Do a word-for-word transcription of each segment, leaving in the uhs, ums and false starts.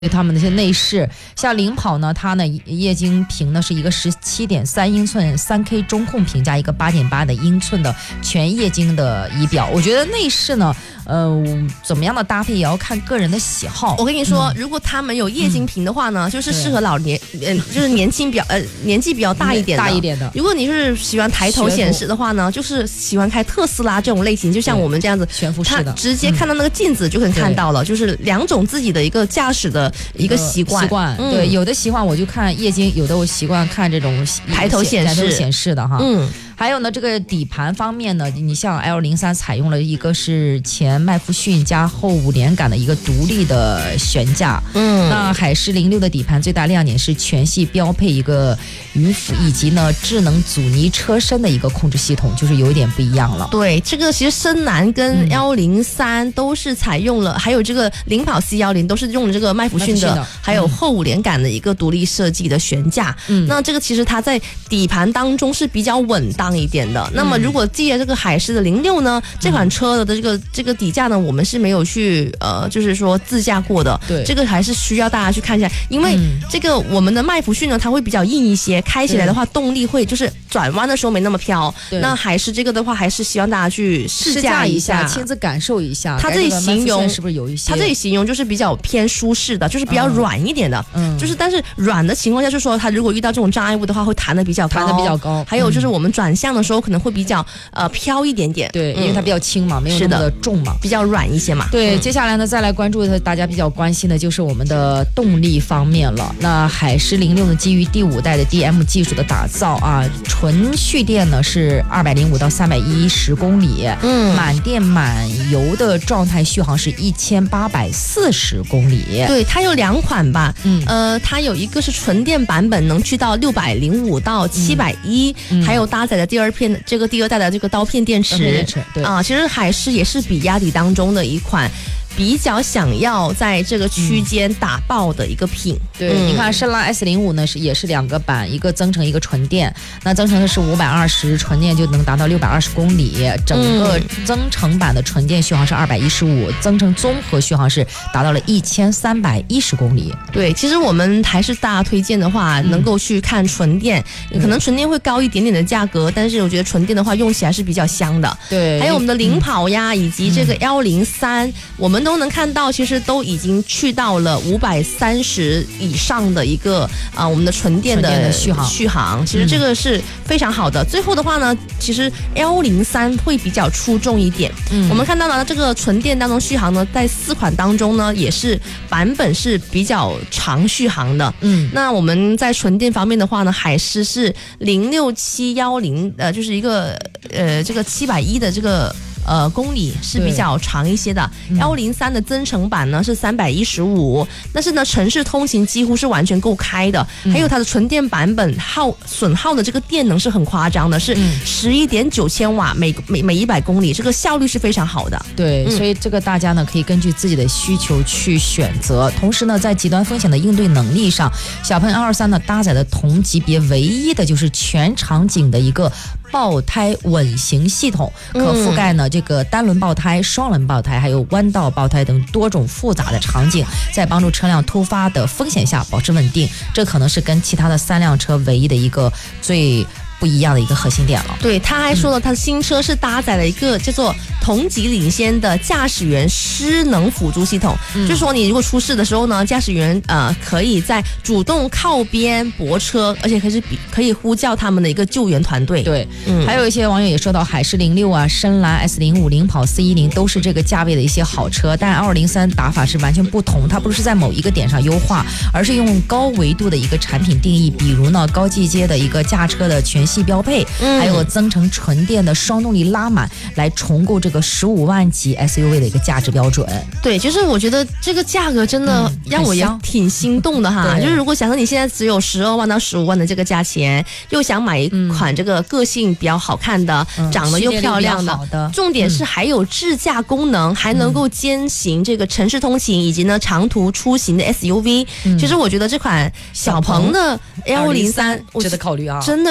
他们那些内饰，像领跑呢，它呢液晶屏呢是一个十七点三英寸三 K 中控屏加一个八点八的英寸的全液晶的仪表。我觉得内饰呢，呃，怎么样的搭配也要看个人的喜好。 我跟你说，嗯、如果他们有液晶屏的话呢，嗯、就是适合老年，呃，就是年轻比较呃年纪比较大一点的。 大一点的。 如果你是喜欢抬头显示的话呢，就是喜欢开特斯拉这种类型，就像我们这样子， 全幅式的， 直接看到那个镜子就可以看到了，嗯、就是两种自己的一个驾驶的一个习惯。 习惯、嗯、对，有的习惯我就看液晶，有的我习惯看这种抬头显示、 抬头显示的哈。 嗯。 还有呢，这个底盘方面呢，你像 L 零三 采用了一个是前麦弗逊加后五连杆的一个独立的悬架。 嗯， 那海狮零六的底盘最大亮点是全系标配一个鱼腹以及呢智能阻尼车身的一个控制系统，就是有一点不一样了。 对，这个其实深蓝跟 L 零三 都是采用了，嗯、还有这个领跑 C 一零 都是用了这个麦弗逊的，还有后五连杆的一个独立设计的悬架。嗯，那这个其实它在底盘当中是比较稳当一点的。那么如果借这个海狮的零六呢，这款车的这个这个底架呢，我们是没有去呃，就是说自驾过的。 对， 这个还是需要大家去看一下，因为这个我们的麦弗逊呢，它会比较硬一些，开起来的话动力会就是转弯的时候没那么飘。那海狮这个的话，还是希望大家去试驾一下， 亲自感受一下。 它这里形容是不是有一些？ 它这里形容就是比较偏舒适的，就是比较软一点的。 嗯， 就是但是软的情况下，就是说它如果遇到这种障碍物的话，会弹得比较高， 弹得比较高。 还有就是我们转向的时候可能会比较呃飘一点点。 对，因为它比较轻嘛，没有那么的重嘛， 比较软一些嘛。 对，接下来呢，再来关注的大家比较关心的就是我们的动力方面了。那海狮零六呢，基于第五代的 D M 技术的打造啊，纯蓄电呢是二百零五到三百一十公里， 嗯， 满电满油的状态续航是一千八百四十公里。 对，它有两款吧， 嗯， 呃，它有一个是纯电版本，能去到六百零五到七百一，还有搭载的第二片这个第二代的这个刀片电池， 电池对啊，其实海狮也是比亚迪当中的一款比较想要在这个区间打爆的一个品。 嗯、对、嗯，你看深蓝 S 零五 呢是也是两个版，一个增程一个纯电，那增程的是五百二十，纯电就能达到六百二十公里，整个增程版的纯电续航是二百一十五，增程综合续航是达到了一千三百一十公里。 对，其实我们还是大家推荐的话，嗯、能够去看纯电，可能纯电会高一点点的价格，但是我觉得纯电的话用起来是比较香的。 对， 还有我们的领跑呀，嗯、以及这个 L 零三，我们都能看到，其实都已经去到了五百三十以上的一个啊、呃，我们的纯电的续航续航，其实这个是非常好的。嗯、最后的话呢，其实 L 零三 会比较出众一点。嗯，我们看到了这个纯电当中续航呢，在四款当中呢，也是版本是比较长续航的。 嗯， 那我们在纯电方面的话呢，海狮是零六七一零，呃，就是一个呃这个七百一的这个。呃，公里是比较长一些的。L 零三 的增程版呢是三百一十五，但是呢，城市通行几乎是完全够开的。嗯、还有它的纯电版本耗损耗的这个电能是很夸张的，是十一点九千瓦每每每一百公里，这个效率是非常好的。 对，嗯、所以这个大家呢可以根据自己的需求去选择。同时呢，在极端风险的应对能力上，小鹏 L 二三 呢搭载的同级别唯一的就是全场景的一个爆胎稳行系统，可覆盖呢这个单轮爆胎、双轮爆胎，还有弯道爆胎等多种复杂的场景，在帮助车辆突发的风险下保持稳定。这可能是跟其他的三辆车唯一的一个最不一样的一个核心点了。 对，他还说了，他的新车是搭载了一个叫做同级领先的驾驶员失能辅助系统，嗯、就是说你如果出事的时候呢，驾驶员呃可以在主动靠边泊车，而且可以可以呼叫他们的一个救援团队。 对，嗯、还有一些网友也说到，海狮零六啊、深蓝 S 零五、领跑 C 一零都是这个价位的一些好车，但 L 零三 打法是完全不同，它不是在某一个点上优化，而是用高维度的一个产品定义，比如呢高级阶的一个驾车的全系标配，嗯、还有增程纯电的双动力拉满，来重构这个十五万级 S U V 的一个价值标准。 对，就是我觉得这个价格真的让我也挺心动的哈。嗯、就是如果想说你现在只有十二万到十五万的这个价钱，又想买一款这个个性比较好看的，嗯、长得又漂亮的， 的重点是还有智驾功能，嗯、还能够兼行这个城市通勤以及呢长途出行的 S U V。嗯、其实我觉得这款小鹏的 L 零三值得考虑啊， 真的是可以考。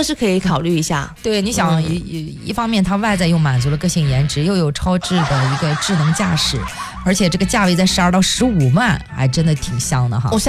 考虑一下。 对，你想、嗯、一一方面它外在又满足了个性颜值，又有超智的一个智能驾驶，而且这个价位在十二到十五万，还真的挺香的哈。